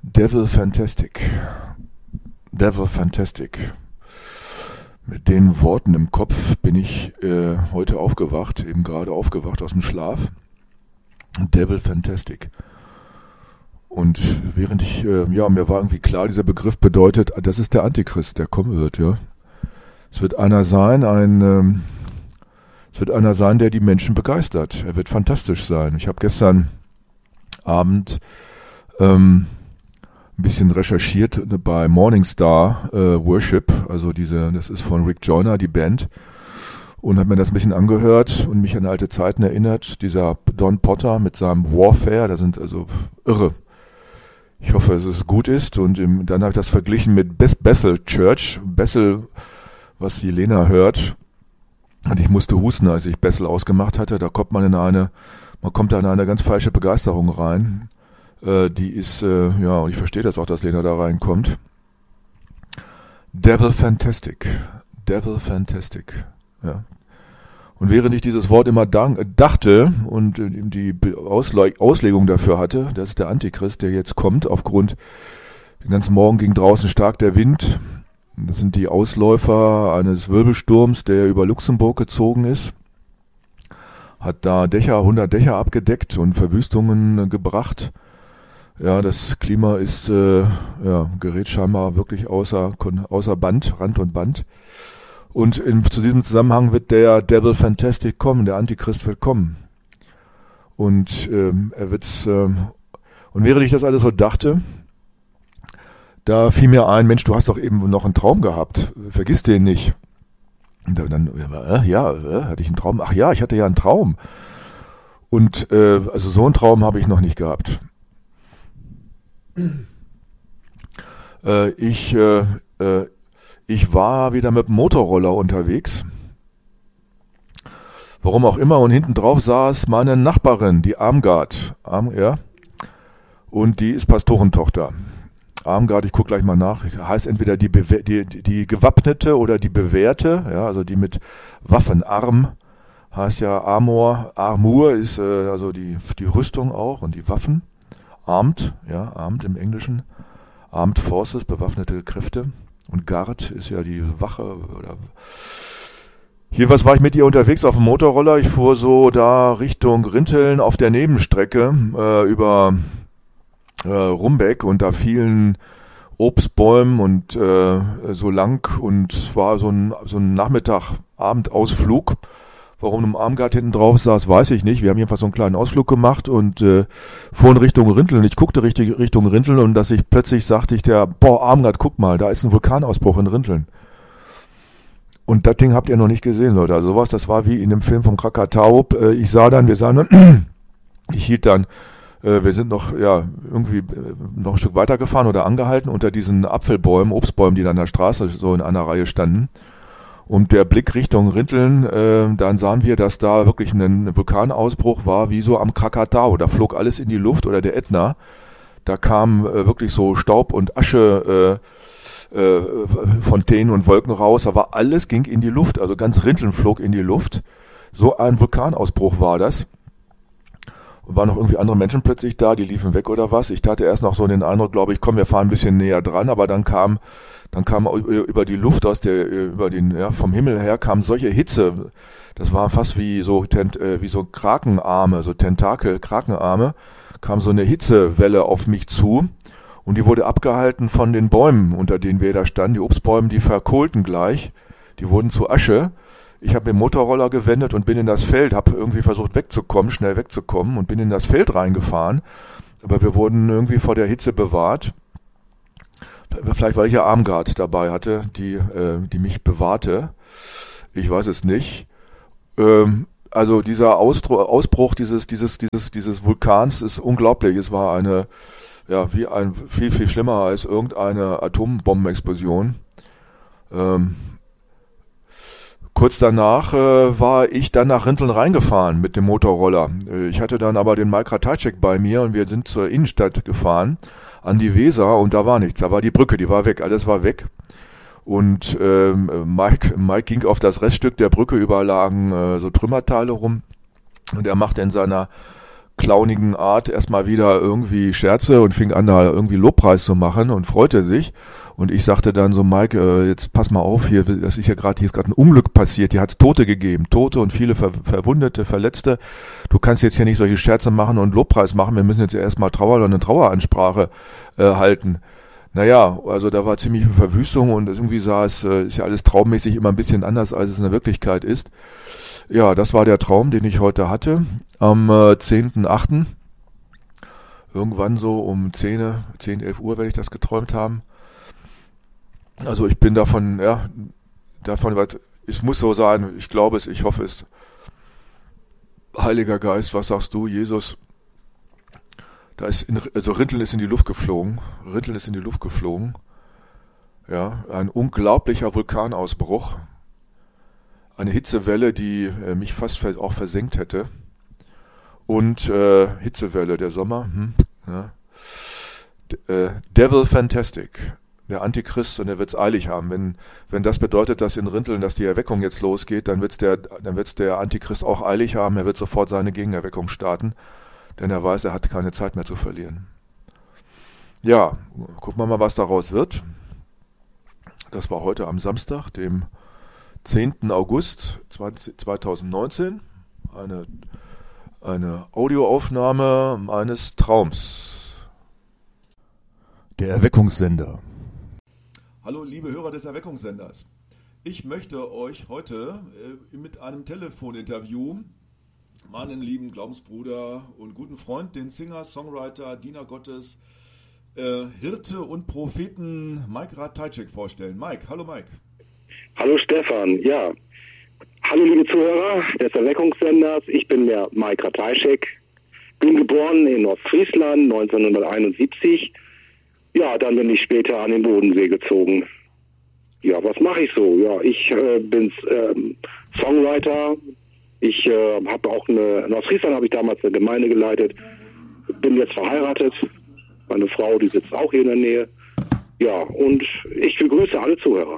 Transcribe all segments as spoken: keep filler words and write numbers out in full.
Devil Fantastic. Devil Fantastic. Mit den Worten im Kopf bin ich äh, heute aufgewacht, eben gerade aufgewacht aus dem Schlaf. Devil Fantastic. Und während ich, äh, ja, mir war irgendwie klar, dieser Begriff bedeutet, das ist der Antichrist, der kommen wird, ja. Es wird einer sein, ein, ähm, es wird einer sein, der die Menschen begeistert. Er wird fantastisch sein. Ich habe gestern Abend ähm, ein bisschen recherchiert bei Morningstar äh, Worship, also diese, das ist von Rick Joyner, die Band, und habe mir das ein bisschen angehört und mich an alte Zeiten erinnert. Dieser Don Potter mit seinem Warfare, da sind also irre. Ich hoffe, dass es gut ist, und im, dann habe ich das verglichen mit Bes- Bethel Church, Bethel, was die Lena hört, und ich musste husten, als ich Bethel ausgemacht hatte. Da kommt man in eine, man kommt da in eine ganz falsche Begeisterung rein. Äh, die ist, äh, ja, und ich verstehe das auch, dass Lena da reinkommt. Devil Fantastic, Devil Fantastic, ja. Und während ich dieses Wort immer dank, dachte und die Ausle- Auslegung dafür hatte, das ist der Antichrist, der jetzt kommt, aufgrund, den ganzen Morgen ging draußen stark der Wind. Das sind die Ausläufer eines Wirbelsturms, der über Luxemburg gezogen ist. Hat da Dächer, hundert Dächer abgedeckt und Verwüstungen gebracht. Ja, das Klima ist, äh, ja, gerät scheinbar wirklich außer, außer Band, Rand und Band. Und in, zu diesem Zusammenhang wird der Devil Fantastic kommen, der Antichrist wird kommen. Und ähm, er wird's, ähm, und während ich das alles so dachte, da fiel mir ein, Mensch, du hast doch eben noch einen Traum gehabt, vergiss den nicht. Und dann, äh, ja, äh, hatte ich einen Traum? Ach ja, ich hatte ja einen Traum. Und äh, also so einen Traum habe ich noch nicht gehabt. Äh, ich, äh, äh, ich war wieder mit dem Motorroller unterwegs. Warum auch immer, und hinten drauf saß meine Nachbarin, die Armgard. Arm, ja. Und die ist Pastorentochter. Armgard, ich gucke gleich mal nach, heißt entweder die, Bewe- die, die, die Gewappnete oder die Bewährte, ja, also die mit Waffen, Arm, heißt ja Armor, Armur ist äh, also die, die Rüstung auch und die Waffen, Armed, ja, Armed im Englischen, Armed Forces, bewaffnete Kräfte, und Guard ist ja die Wache, oder jedenfalls war ich mit ihr unterwegs auf dem Motorroller, ich fuhr so da Richtung Rinteln auf der Nebenstrecke äh, über Äh, Rumbeck, und da fielen Obstbäumen und äh, so lang, und es war so ein, so ein Nachmittag-Abendausflug. Warum ein Armgard hinten drauf saß, weiß ich nicht. Wir haben jedenfalls so einen kleinen Ausflug gemacht und äh, fuhren Richtung Rinteln. Ich guckte richtig Richtung Rinteln, und dass ich plötzlich sagte ich der, boah, Armgard, guck mal, da ist ein Vulkanausbruch in Rinteln. Und das Ding habt ihr noch nicht gesehen, Leute. Also sowas, das war wie in dem Film vom Krakatau. Äh, ich sah dann, wir sahen dann, ich hielt dann, wir sind noch, ja, irgendwie noch ein Stück weiter gefahren oder angehalten unter diesen Apfelbäumen, Obstbäumen, die da an der Straße so in einer Reihe standen. Und der Blick Richtung Rinteln, äh, dann sahen wir, dass da wirklich ein Vulkanausbruch war, wie so am Krakatau. Da flog alles in die Luft, oder der Ätna. Da kam äh, wirklich so Staub und Asche, äh, äh, Fontänen und Wolken raus. Aber alles ging in die Luft, also ganz Rinteln flog in die Luft. So ein Vulkanausbruch war das. Und waren noch irgendwie andere Menschen plötzlich da, die liefen weg oder was. Ich hatte erst noch so den Eindruck, glaube ich, komm, wir fahren ein bisschen näher dran, aber dann kam, dann kam über die Luft aus der, über den, ja, vom Himmel her kam solche Hitze. Das war fast wie so, tent, äh, wie so Krakenarme, so Tentakel, Krakenarme, kam so eine Hitzewelle auf mich zu, und die wurde abgehalten von den Bäumen, unter denen wir da standen. Die Obstbäume, die verkohlten gleich, die wurden zu Asche. Ich habe den Motorroller gewendet und bin in das Feld, habe irgendwie versucht wegzukommen, schnell wegzukommen, und bin in das Feld reingefahren. Aber wir wurden irgendwie vor der Hitze bewahrt. Vielleicht, weil ich ja Armgard dabei hatte, die, äh, die mich bewahrte. Ich weiß es nicht. Ähm, also dieser Ausbruch, Ausbruch dieses, dieses, dieses, dieses Vulkans ist unglaublich. Es war eine, ja, wie ein, viel, viel schlimmer als irgendeine Atombombenexplosion. Ähm, Kurz danach äh, war ich dann nach Rinteln reingefahren mit dem Motorroller. Äh, ich hatte dann aber den Mike Ratajczyk bei mir, und wir sind zur Innenstadt gefahren, an die Weser, und da war nichts. Da war die Brücke, die war weg, alles war weg. Und ähm, Mike, Mike ging auf das Reststück der Brücke, überlagen äh, so Trümmerteile rum, und er machte in seiner clownigen Art erstmal wieder irgendwie Scherze und fing an, da irgendwie Lobpreis zu machen und freute sich. Und ich sagte dann so, Mike, äh, jetzt pass mal auf, hier, das ist ja gerade, hier ist gerade ein Unglück passiert, hier hat es Tote gegeben, Tote und viele Ver Verwundete, Verletzte. Du kannst jetzt hier nicht solche Scherze machen und Lobpreis machen, wir müssen jetzt erstmal Trauer oder eine Traueransprache äh, halten. Naja, also da war ziemliche Verwüstung und irgendwie sah es, äh, ist ja alles traummäßig immer ein bisschen anders, als es in der Wirklichkeit ist. Ja, das war der Traum, den ich heute hatte. Am äh, zehnten achten Irgendwann so um zehn, zehn, elf Uhr werde ich das geträumt haben. Also ich bin davon, ja, davon, es muss so sein, ich glaube es, ich hoffe es. Heiliger Geist, was sagst du, Jesus? Da ist, in, also Rinteln ist in die Luft geflogen, Rinteln ist in die Luft geflogen. Ja, ein unglaublicher Vulkanausbruch. Eine Hitzewelle, die äh, mich fast auch versenkt hätte. Und äh, Hitzewelle, der Sommer. Hm, ja. D äh, Devil Fantastic. Der Antichrist, und der wird's eilig haben. Wenn, wenn das bedeutet, dass in Rinteln, dass die Erweckung jetzt losgeht, dann wird's der, dann wird's der Antichrist auch eilig haben. Er wird sofort seine Gegenerweckung starten, denn er weiß, er hat keine Zeit mehr zu verlieren. Ja, gucken wir mal, was daraus wird. Das war heute am Samstag, dem zehnten August zweitausendneunzehn, eine, eine Audioaufnahme eines Traums. Der Erweckungssender. Hallo liebe Hörer des Erweckungssenders. Ich möchte euch heute äh, mit einem Telefoninterview meinen lieben Glaubensbruder und guten Freund, den Singer, Songwriter, Diener Gottes, äh, Hirte und Propheten Mike Ratajczyk vorstellen. Mike, hallo Mike. Hallo Stefan, ja. Hallo liebe Zuhörer des Erweckungssenders, ich bin der Mike Ratajczyk, bin geboren in Ostfriesland neunzehnhunderteinundsiebzig. Ja, dann bin ich später an den Bodensee gezogen. Ja, was mache ich so? Ja, ich äh, bin ähm, Songwriter, ich äh, habe auch eine, in Ostfriesland habe ich damals eine Gemeinde geleitet, bin jetzt verheiratet, meine Frau, die sitzt auch hier in der Nähe. Ja, und ich begrüße alle Zuhörer.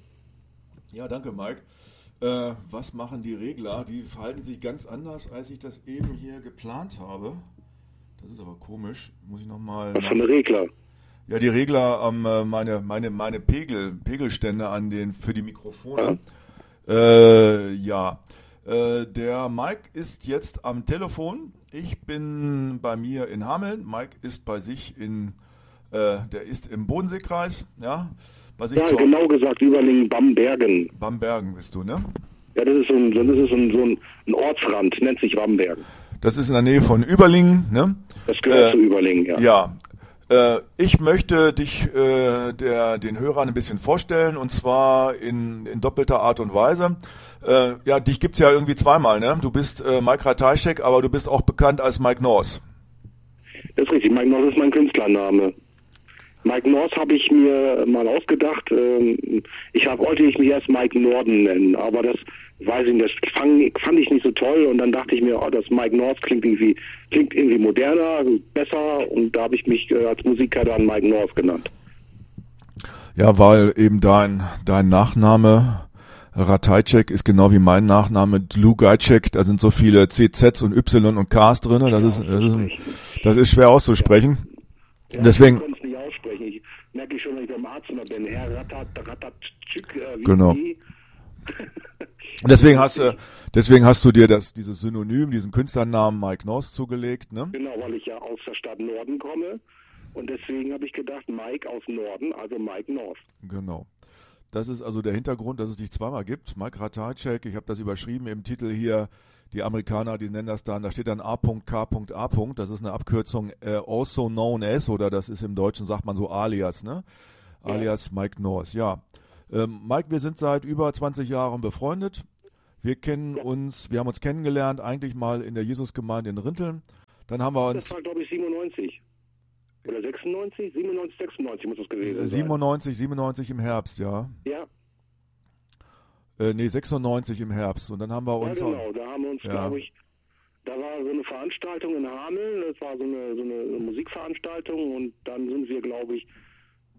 Ja, danke Mike. Äh, was machen die Regler? Die verhalten sich ganz anders, als ich das eben hier geplant habe. Das ist aber komisch. Muss ich nochmal... Was für eine Regler? Ja, die Regler, ähm, meine, meine, meine Pegel, Pegelstände an den, für die Mikrofone. Ja, äh, ja. Äh, der Mike ist jetzt am Telefon. Ich bin bei mir in Hameln. Mike ist bei sich in, äh, der ist im Bodenseekreis, ja. Bei sich ja, zu, genau gesagt, Überlingen-Bambergen. Bambergen bist du, ne? Ja, das ist so ein, das ist so ein, so ein Ortsrand, nennt sich Bambergen. Das ist in der Nähe von Überlingen, ne? Das gehört äh, zu Überlingen, ja. Ja. Äh, ich möchte dich äh, der, den Hörern ein bisschen vorstellen, und zwar in, in doppelter Art und Weise. Äh, ja, dich gibt's ja irgendwie zweimal, ne? Du bist äh, Mike Ratajczyk, aber du bist auch bekannt als Mike North. Das ist richtig, Mike North ist mein Künstlername. Mike North habe ich mir mal ausgedacht. Ich hab, wollte ich mich erst Mike Norden nennen, aber das weiß ich nicht, das fand, fand ich nicht so toll, und dann dachte ich mir, oh, das Mike North klingt irgendwie, klingt irgendwie moderner, besser, und da habe ich mich als Musiker dann Mike North genannt. Ja, weil eben dein, dein Nachname Ratajczyk ist genau wie mein Nachname Dlugajczyk, da sind so viele C Zs und Y und Ks drin, das ist, das ist, das ist schwer auszusprechen. Ja, deswegen. Ich kann es nicht aussprechen. Ich merke schon, wenn ich beim Arzt noch bin. Herr Ratat, Ratatschük, äh, wie genau. deswegen hast du, deswegen hast du dir das, dieses Synonym, diesen Künstlernamen Mike North zugelegt, ne? Genau, weil ich ja aus der Stadt Norden komme, und deswegen habe ich gedacht, Mike aus Norden, also Mike North. Genau. Das ist also der Hintergrund, dass es dich zweimal gibt. Mike Ratajczyk, ich habe das überschrieben im Titel hier. Die Amerikaner, die nennen das dann, da steht dann A K A. Das ist eine Abkürzung, äh, also known as, oder das ist im Deutschen, sagt man so alias, ne? Ja. Alias Mike North, ja. Ähm, Mike, wir sind seit über zwanzig Jahren befreundet. Wir kennen ja. uns, wir haben uns kennengelernt, eigentlich mal in der Jesusgemeinde in Rinteln. Dann haben wir uns... Das war, glaube ich, siebenundneunzig. Oder sechsundneunzig? siebenundneunzig, sechsundneunzig muss das gewesen sein. siebenundneunzig, siebenundneunzig im Herbst, ja. Ja. Äh, nee, sechsundneunzig im Herbst. Und dann haben wir uns... Ja, genau, da haben wir uns, ja. glaube ich, da war so eine Veranstaltung in Hameln, das war so eine, so eine Musikveranstaltung, und dann sind wir, glaube ich,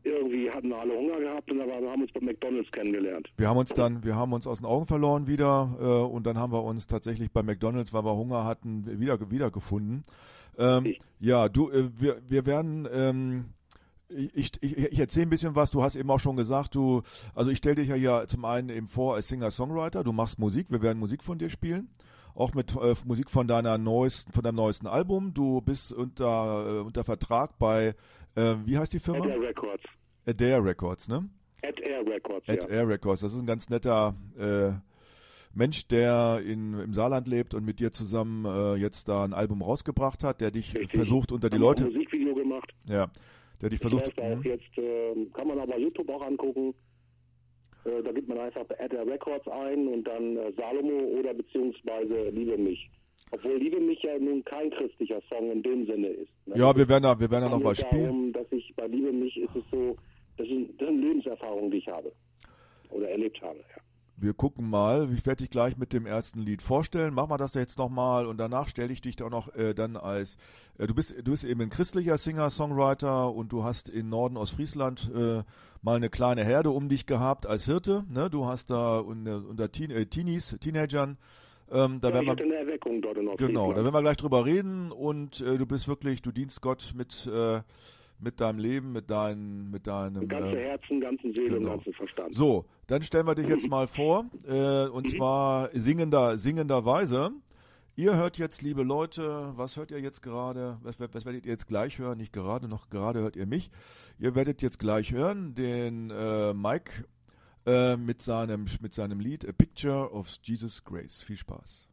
irgendwie hatten wir alle Hunger gehabt und aber wir haben uns bei McDonald's kennengelernt. Wir haben uns dann, wir haben uns aus den Augen verloren wieder äh, und dann haben wir uns tatsächlich bei McDonald's, weil wir Hunger hatten, wieder wiedergefunden. Ähm, ja, du, äh, wir, wir werden, ähm, ich, ich, ich erzähle ein bisschen was. Du hast eben auch schon gesagt, du, also ich stelle dich ja hier zum einen eben vor als Singer-Songwriter. Du machst Musik, wir werden Musik von dir spielen. Auch mit äh, Musik von deiner neuesten, von deinem neuesten Album. Du bist unter äh, unter Vertrag bei, äh, wie heißt die Firma? Adair Records. Adair Records, ne? Adair Records, At ja. Air Records. Das ist ein ganz netter äh, Mensch, der in, im Saarland lebt und mit dir zusammen äh, jetzt da ein Album rausgebracht hat, der dich Richtig. versucht unter die Haben Leute. auch ein Musikvideo gemacht. Ja, der dich Das versucht. läuft auch jetzt, äh, kann man aber YouTube auch angucken. Äh, da gibt man einfach bei Adair Records ein und dann äh, Salomo oder beziehungsweise Liebe mich. Obwohl Liebe mich ja nun kein christlicher Song in dem Sinne ist. Ne? Ja, wir werden da, wir werden da noch Es was geht spielen. darum, dass ich bei Liebe mich ist es so, das sind, das sind Lebenserfahrungen, die ich habe. Oder erlebt habe, ja. Wir gucken mal. Ich werde dich gleich mit dem ersten Lied vorstellen. Mach mal das jetzt nochmal und danach stelle ich dich auch noch äh, dann als, äh, du bist du bist eben ein christlicher Singer-Songwriter und du hast in Norden Ostfriesland äh, mal eine kleine Herde um dich gehabt als Hirte. Ne? Du hast da unter, unter Teen, äh, Teenies, Teenagern. Ähm, da ja, werden ich wir, hatte eine Erweckung dort in genau, Ostfriesland. da werden wir gleich drüber reden und äh, du bist wirklich, du dienst Gott mit äh, mit deinem Leben, mit deinem, mit deinem Ganze äh, Herzen, ganzen Seele genau. und ganzen Verstand. So, dann stellen wir dich jetzt mal vor, äh, und zwar singender, singenderweise. Ihr hört jetzt, liebe Leute, was hört ihr jetzt gerade? Was, was werdet ihr jetzt gleich hören? Nicht gerade, noch gerade hört ihr mich. Ihr werdet jetzt gleich hören den äh, Mike äh, mit seinem mit seinem Lied A Picture of Jesus Grace. Viel Spaß.